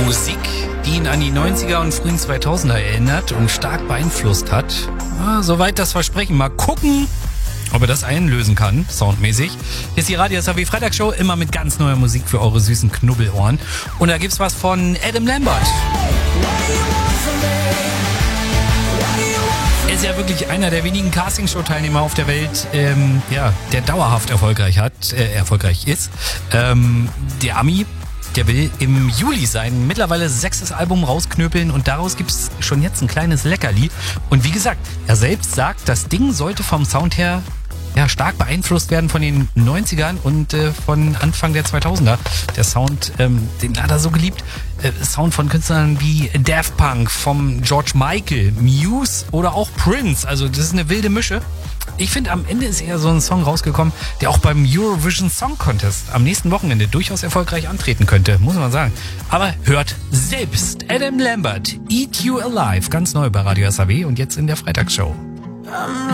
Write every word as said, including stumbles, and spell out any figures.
Musik, die ihn an die neunziger und frühen zweitausender erinnert und stark beeinflusst hat. Ja, soweit das Versprechen. Mal gucken, ob er das einlösen kann, soundmäßig. Hier ist die Radio S A W Freitagsshow, immer mit ganz neuer Musik für eure süßen Knubbelohren. Und da gibt's was von Adam Lambert. Er ist ja wirklich einer der wenigen Castingshow-Teilnehmer auf der Welt, ähm, ja, der dauerhaft erfolgreich hat, äh, erfolgreich ist. Ähm, der Ami, der will im Juli sein mittlerweile sechstes Album rausknöpeln und daraus gibt's schon jetzt ein kleines Leckerli. Und wie gesagt, er selbst sagt, das Ding sollte vom Sound her ja stark beeinflusst werden von den neunzigern und äh, von Anfang der zweitausender. Der Sound, ähm, den hat er so geliebt. Äh, Sound von Künstlern wie Daft Punk, vom George Michael, Muse oder auch Prince. Also das ist eine wilde Mische. Ich finde, am Ende ist eher so ein Song rausgekommen, der auch beim Eurovision Song Contest am nächsten Wochenende durchaus erfolgreich antreten könnte, muss man sagen. Aber hört selbst Adam Lambert, Eat You Alive, ganz neu bei Radio S A W und jetzt in der Freitagsshow.